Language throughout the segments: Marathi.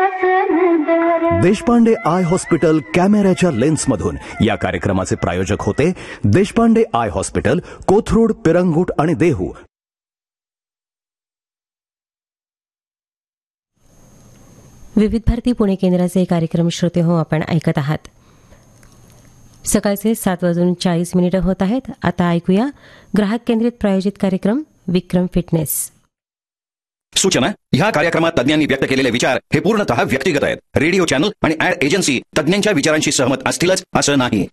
देशपांडे आय हॉस्पिटल कॅमेऱ्याच्या लेन्समधून या कार्यक्रमाचे प्रायोजक होते देशपांडे आय हॉस्पिटल, कोथरूड, पिरंगुट आणि देहू. विविध भारती पुणे केंद्राचे कार्यक्रम श्रोते हो आपण ऐकत आहात. सकाळचे 7:40 होत आहेत. आता ऐकूया ग्राहक केंद्रित प्रायोजित कार्यक्रम विक्रम फिटनेस. सूचना: ह्या कार्यक्रमात तज्ञांनी व्यक्त केलेले विचार हे पूर्णतः व्यक्तिगत आहेत. रेडिओ चॅनल आणि ऍड एजन्सी तज्ञांच्या विचारांशी सहमत असतीलच असं नाही.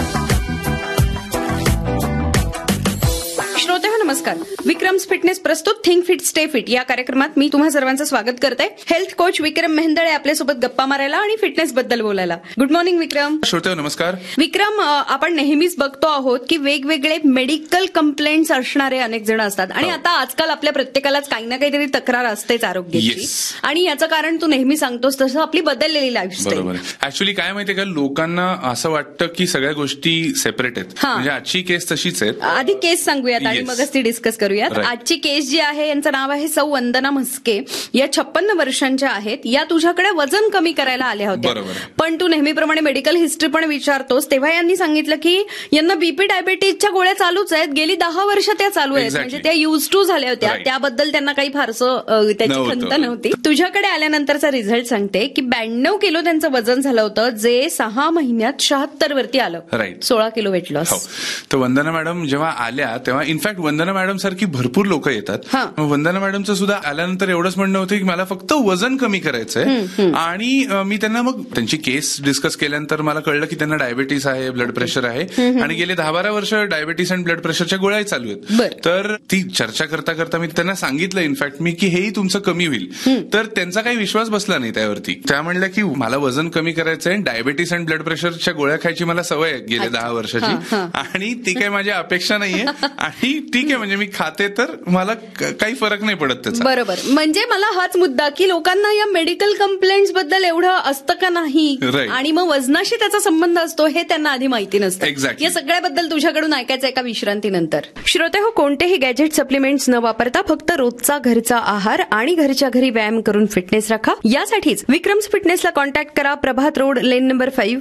श्रोतेहो नमस्कार. विक्रम्स फिटनेस प्रस्तुत थिंक फिट स्टे फिट या कार्यक्रमात मी तुम्हा सर्वांचं स्वागत करते. हेल्थ कोच विक्रम मेहंदळे आपल्यासोबत गप्पा मारायला आणि फिटनेस बद्दल बोलायला. गुड मॉर्निंग विक्रम. श्रोतेहो नमस्कार. विक्रम, आपण नेहमीच बघतो आहोत की वेगवेगळे मेडिकल कंप्लेंट्स असणारे अनेक जण असतात आणि आता आजकाल आपल्या प्रत्येकालाच काही ना काहीतरी तक्रार असतेच आरोग्याची. आणि याचं कारण तू नेहमी सांगतोस तसं आपली बदललेली लाईफस्टाईल. बरोबर. ऍक्च्युअली काय माहितीये का, लोकांना असं वाटतं की सगळ्या गोष्टी सेपरेट आहेत. म्हणजे आजची केस तशीच आहे. आधी केस सांगूयात आणि मगच ती डिस्कस करूयात. आजची केस जी आहे यांचं नाव आहे सौ वंदना म्हस्के. या 56 वर्षांच्या आहेत. या तुझ्याकडे वजन कमी करायला आल्या होत्या. पण तू नेहमीप्रमाणे मेडिकल हिस्ट्री पण विचारतोस. तेव्हा यांनी सांगितलं की यांना बीपी डायबिटीजच्या गोळ्या चालूच आहेत. गेली 10 वर्ष त्या चालू आहेत. म्हणजे त्या यूज टू झाल्या होत्या. त्याबद्दल त्यांना काही फारसं त्याची खंत नव्हती. तुझ्याकडे आल्यानंतरचा रिझल्ट सांगते की 92 किलो त्यांचं वजन झालं होतं, जे 6 महिन्यात 76 वरती आलं. 16 किलो वेट लॉस. तर वंदना मॅडम जेव्हा आल्या तेव्हा इनफॅक्ट वंदना मॅडम सारखी भरपूर लोक येतात. वंदना मॅडमचं सुद्धा आल्यानंतर एवढंच म्हणणं होतं की मला फक्त वजन कमी करायचंय. आणि मी त्यांना मग त्यांची केस डिस्कस केल्यानंतर मला कळलं की त्यांना डायबिटीस आहे, ब्लड प्रेशर आहे आणि गेले 10-12 वर्ष डायबिटीस आणि ब्लड प्रेशरच्या गोळ्या चालू आहेत. तर ती चर्चा करता करता मी त्यांना सांगितलं इनफॅक्ट मी की हेही तुमचं कमी होईल. तर त्यांचा काही विश्वास बसला नाही त्यावरती. त्या म्हणल्या की मला वजन कमी करायचंय, डायबिटीस आणि ब्लड प्रेशरच्या गोळ्या खायची मला सवय आहे गेल्या 10 वर्षाची आणि ती काही माझी अपेक्षा नाहीये. आणि ठीक आहे, म्हणजे मी खाते तर मला काही फरक नाही पडत त्याचा. बरोबर. म्हणजे मला हाच मुद्दा की लोकांना या मेडिकल कंप्लेंट्स बद्दल एवढं असतं का नाही आणि मग वजनाशी त्याचा संबंध असतो हे त्यांना आधी माहिती नसतं. या सगळ्याबद्दल तुझ्याकडून ऐकायचं एका विश्रांतीनंतर. श्रोते हो, कोणतेही गॅजेट सप्लिमेंट्स न वापरता फक्त रोजचा घरचा आहार आणि घरच्या घरी व्यायाम करून फिटनेस राखा. यासाठीच विक्रम्स फिटनेसला कॉन्टॅक्ट करा. प्रभात रोड, लेन नंबर 5,